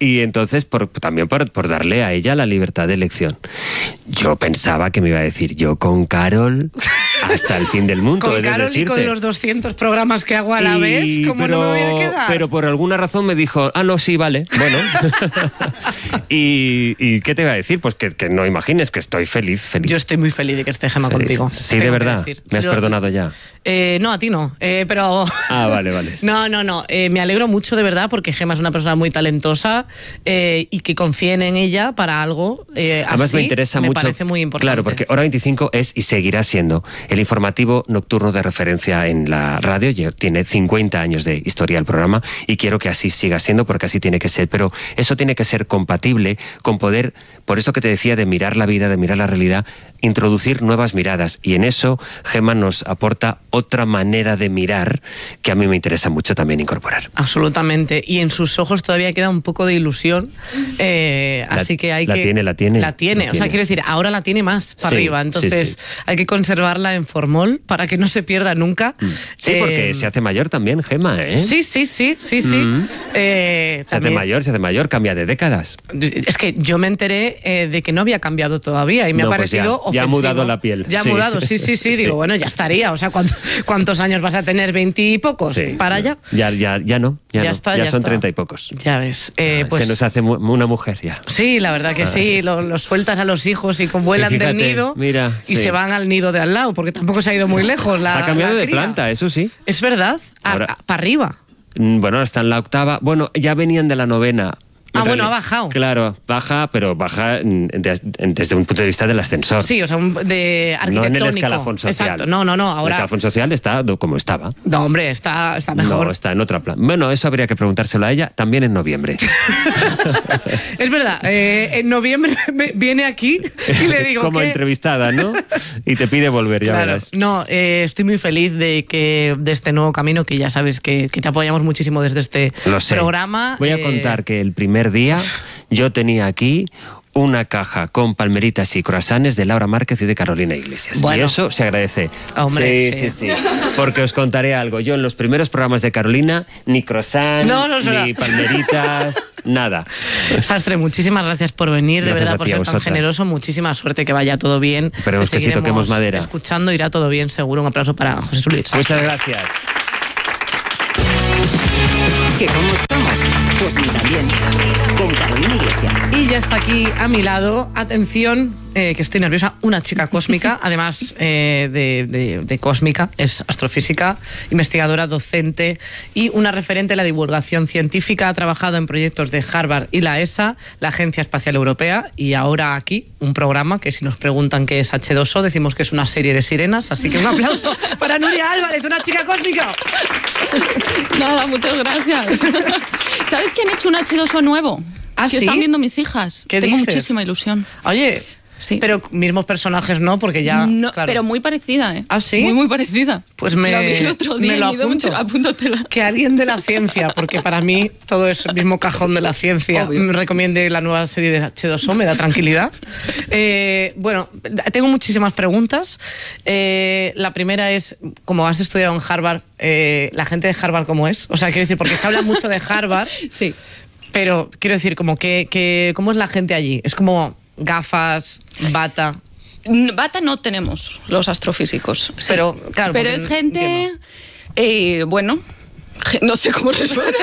Y entonces, también por darle a ella la libertad de elección. Yo pensaba que me iba a decir, yo con Carol hasta el fin del mundo. Con Carol y con los 200 programas que hago a la vez, ¿cómo no me voy a quedar? Pero por alguna razón me dijo, no, sí, vale, bueno. ¿Y qué te iba a decir? Pues que no imagines que estoy feliz. Yo estoy muy feliz de que esté Gemma contigo. Sí, de verdad. ¿Me has perdonado ya? No, a ti no, pero... Vale. No. Me alegro mucho, de verdad, porque Gemma es una persona muy talentosa y que confíen en ella para algo Además así, me interesa me mucho. parece muy importante. Claro, porque Hora 25 es y seguirá siendo el informativo nocturno de referencia en la radio. Tiene 50 años de historia el programa y quiero que así siga siendo, porque así tiene que ser. Pero eso tiene que ser compatible con poder, por esto que te decía, de mirar la vida, de mirar la realidad, introducir nuevas miradas. Y en eso Gemma nos aporta otra manera de mirar que a mí me interesa mucho también incorporar. Absolutamente. Y en sus ojos todavía queda un poco de ilusión. Así que hay que... La tiene. O sea, quiero decir, ahora la tiene más para arriba. Entonces hay que conservarla en formol para que no se pierda nunca. Sí, porque se hace mayor también, Gemma, ¿eh? Sí. Se hace mayor, cambia de décadas. Es que yo me enteré de que no había cambiado todavía y me ha parecido ofensivo. Ya ha mudado la piel. Ya ha mudado, sí. Digo, bueno, ya estaría. O sea, ¿cuántos años vas a tener? ¿20 y pocos? Sí. ¿Para allá? Ya no. Ya son 30 y pocos. Ya ves. Pues, se nos hace una mujer ya. Sí, la verdad que sí. Los sueltas a los hijos y vuelan del nido y se van al nido de al lado, porque tampoco se ha ido muy lejos. Ha cambiado de planta, eso sí. Es verdad. Para arriba. Bueno, está en la 8ª. Bueno, ya venían de la 9ª. Bueno, ha bajado. Claro, pero baja desde un punto de vista del ascensor. Sí, o sea, de arquitectónico. No en el escalafón social. Exacto, no, ahora... El escalafón social está como estaba. No, hombre, está mejor. No, está en otra plan. Bueno, eso habría que preguntárselo a ella también en noviembre. Es verdad, en noviembre viene aquí y le digo como entrevistada, ¿no? Y te pide volver, ya verás. No, estoy muy feliz de este nuevo camino, que ya sabes que te apoyamos muchísimo desde este programa. Voy a contar que el primer día yo tenía aquí una caja con palmeritas y croissants de Laura Márquez y de Carolina Iglesias. Bueno. Y eso se agradece. Hombre, sí. Porque os contaré algo. Yo en los primeros programas de Carolina, ni croissants, ni palmeritas, nada. Sastre, muchísimas gracias por venir, Gracias, de verdad, por ser tan generoso. Muchísima suerte, que vaya todo bien. Esperemos que sí toquemos madera. Escuchando, irá todo bien, seguro. Un aplauso para José Solís. Muchas gracias. ¿Que cómo estamos? Pues mira, bien, con Carolina Iglesias. Y ya está aquí a mi lado, atención, que estoy nerviosa, una chica cósmica, además de cósmica, es astrofísica, investigadora, docente y una referente de la divulgación científica. Ha trabajado en proyectos de Harvard y la ESA, la Agencia Espacial Europea, y ahora aquí un programa que, si nos preguntan qué es H2O, decimos que es una serie de sirenas. Así que un aplauso para Nuria Álvarez, una chica cósmica. Nada, muchas gracias. ¿Sabes que han hecho un H2O nuevo? ¿Ah, que sí? están viendo mis hijas. ¿Qué Tengo dices? muchísima ilusión. Oye, sí. Pero mismos personajes no, porque ya... No, claro. pero muy parecida, ¿eh? ¿Ah, sí? Muy parecida. Pues lo vi el otro día, me lo apunto. Apúntatela. Que alguien de la ciencia, porque para mí todo es el mismo cajón de la ciencia, Obvio. me recomiende la nueva serie de H2O, me da tranquilidad. Bueno, tengo muchísimas preguntas. La primera es, como has estudiado en Harvard, ¿la gente de Harvard cómo es? O sea, quiero decir, porque se habla mucho de Harvard, Sí. pero quiero decir, como ¿cómo es la gente allí? Es como gafas, bata... Bata no tenemos los astrofísicos. Sí. Pero, claro, pero porque es gente... bueno, no sé cómo responder.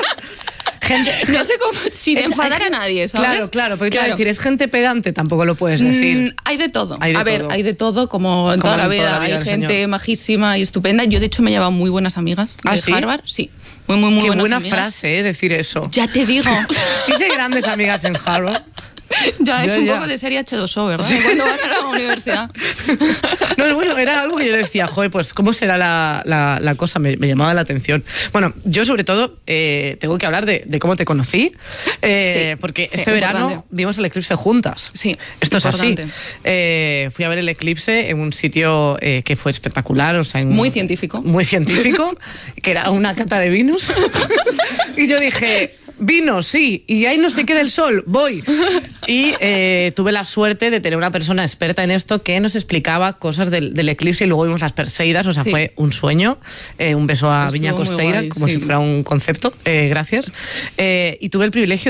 No sé cómo, sin enfadar a nadie, ¿sabes? Claro, porque te iba a decir, es gente pedante, tampoco lo puedes decir. Hay de todo. Hay de todo. Hay de todo, como en toda la vida. Hay gente señor. majísima y estupenda. Yo, de hecho, me he llevado muy buenas amigas de ¿sí? Harvard. Sí, muy buenas amigas. Qué buena frase, decir eso. Ya te digo. Hice grandes amigas en Harvard. Ya es un poco de serie H2O, ¿verdad? Sí. Cuando van a la universidad. No, bueno, era algo que yo decía, joder, pues ¿cómo será la cosa? Me llamaba la atención. Bueno, yo sobre todo tengo que hablar de cómo te conocí, porque este verano vimos el eclipse juntas. Sí, esto es importante. Así. Fui a ver el eclipse en un sitio que fue espectacular, o sea, muy científico. Muy científico, que era una cata de vinos. Y yo dije... Vino, sí, y ahí no se queda el sol, voy. Y tuve la suerte de tener una persona experta en esto que nos explicaba cosas del eclipse, y luego vimos las Perseidas, o sea, fue un sueño. Un beso a Viña Costeira, como si fuera un concepto. Gracias. Y tuve el privilegio